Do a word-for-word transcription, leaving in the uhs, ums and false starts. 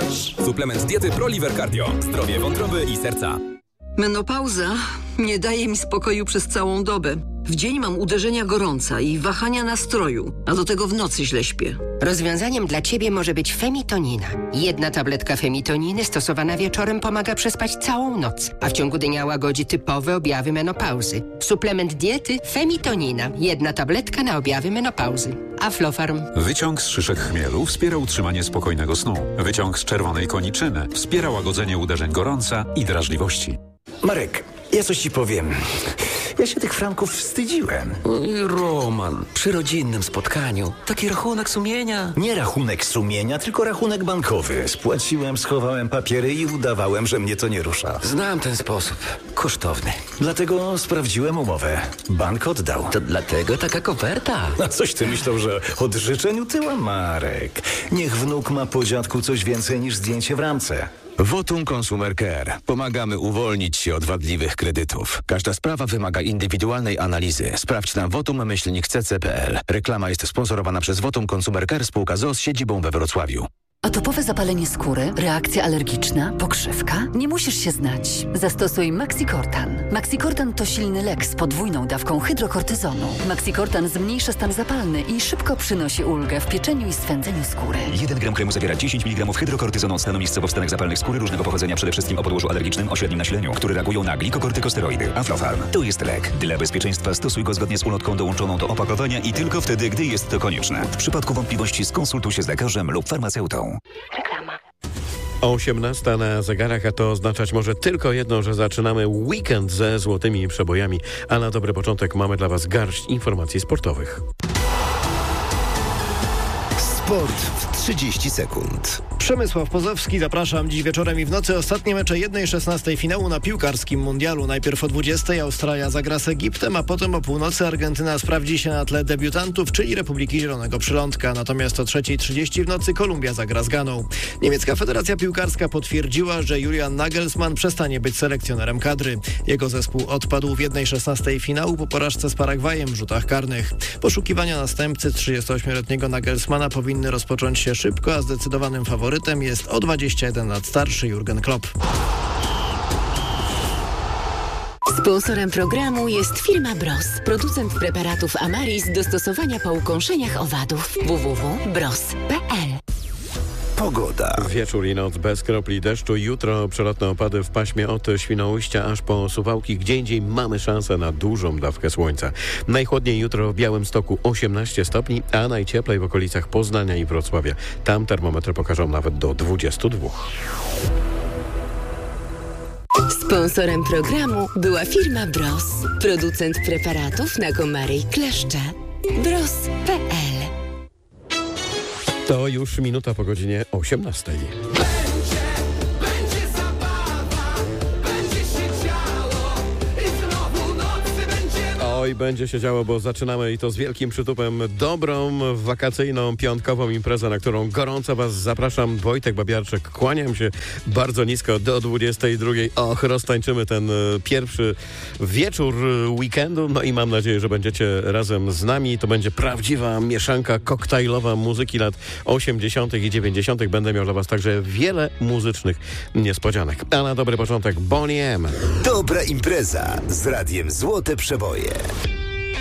masz. Suplement diety ProLiver Cardio. Zdrowie wątroby i serca. Menopauza nie daje mi spokoju przez całą dobę. W dzień mam uderzenia gorąca i wahania nastroju, a do tego w nocy źle śpię. Rozwiązaniem dla Ciebie może być Femitonina. Jedna tabletka Femitoniny stosowana wieczorem pomaga przespać całą noc, a w ciągu dnia łagodzi typowe objawy menopauzy. Suplement diety Femitonina. Jedna tabletka na objawy menopauzy. Aflofarm. Wyciąg z szyszek chmielu wspiera utrzymanie spokojnego snu. Wyciąg z czerwonej koniczyny wspiera łagodzenie uderzeń gorąca i drażliwości. Marek, ja coś ci powiem. Ja się tych franków wstydziłem. Oj, Roman, przy rodzinnym spotkaniu. Taki rachunek sumienia. Nie rachunek sumienia, tylko rachunek bankowy. Spłaciłem, schowałem papiery i udawałem, że mnie to nie rusza. Znam ten sposób. Kosztowny. Dlatego sprawdziłem umowę. Bank oddał. To dlatego taka koperta. A coś ty myślał, że od życzeń utyła, Marek? Niech wnuk ma po dziadku coś więcej niż zdjęcie w ramce. Votum Consumer Care. Pomagamy uwolnić się od wadliwych kredytów. Każda sprawa wymaga indywidualnej analizy. Sprawdź na votum myślnik c c kropka p l. Reklama jest sponsorowana przez Votum Consumer Care, spółka z o o z siedzibą we Wrocławiu. Atopowe zapalenie skóry, reakcja alergiczna, pokrzywka? Nie musisz się znać. Zastosuj Maxicortan. Maxicortan to silny lek z podwójną dawką hydrokortyzonu. Maxicortan zmniejsza stan zapalny i szybko przynosi ulgę w pieczeniu i swędzeniu skóry. jeden gram kremu zawiera dziesięć miligramów hydrokortyzonu, stanu miejscowo w stanach zapalnych skóry różnego pochodzenia, przede wszystkim o podłożu alergicznym o średnim nasileniu, które reagują na glikokortykosteroidy. Aflofarm to jest lek. Dla bezpieczeństwa stosuj go zgodnie z ulotką dołączoną do opakowania i tylko wtedy, gdy jest to konieczne. W przypadku wątpliwości skonsultuj się z lekarzem lub farmaceutą. Reklama. osiemnasta na zegarach, a to oznaczać może tylko jedno, że zaczynamy weekend ze złotymi przebojami, a na dobry początek mamy dla Was garść informacji sportowych. Sport w trzydzieści sekund. Przemysław Pozowski, zapraszam. Dziś wieczorem i w nocy ostatnie mecze jednej szesnastej finału na piłkarskim mundialu. Najpierw o dwudziestej Australia zagra z Egiptem, a potem o północy Argentyna sprawdzi się na tle debiutantów, czyli Republiki Zielonego Przylądka. Natomiast o trzeciej trzydzieści w nocy Kolumbia zagra z Ganą. Niemiecka Federacja Piłkarska potwierdziła, że Julian Nagelsmann przestanie być selekcjonerem kadry. Jego zespół odpadł w jednej szesnastej finału po porażce z Paragwajem w rzutach karnych. Poszukiwania następcy trzydziestoośmioletniego Nagelsmana powinny rozpocząć się szybko, a zdecydowanym faworytem jest o dwadzieścia jeden lat starszy Jurgen Klopp. Sponsorem programu jest firma Bros, producent preparatów Amaris do stosowania po ukąszeniach owadów. w w w kropka bros kropka p l. Pogoda. Wieczór i noc bez kropli deszczu. Jutro przelotne opady w paśmie od Świnoujścia aż po Suwałki. Gdzie indziej mamy szansę na dużą dawkę słońca. Najchłodniej jutro w Białymstoku osiemnaście stopni, a najcieplej w okolicach Poznania i Wrocławia. Tam termometry pokażą nawet do dwudziestu dwóch. Sponsorem programu była firma Bros, producent preparatów na komary i kleszcze. bros kropka p l. To już minuta po godzinie osiemnastej. Oj, będzie się działo, bo zaczynamy i to z wielkim przytupem dobrą, wakacyjną, piątkową imprezę, na którą gorąco Was zapraszam. Wojtek Babiarczyk, kłaniam się bardzo nisko do dwudziestej drugiej. Och, roztańczymy ten pierwszy wieczór weekendu, no i mam nadzieję, że będziecie razem z nami. To będzie prawdziwa mieszanka koktajlowa muzyki lat osiemdziesiątych i dziewięćdziesiątych. Będę miał dla Was także wiele muzycznych niespodzianek. A na dobry początek Bonnie M. Dobra impreza z radiem Złote Przeboje.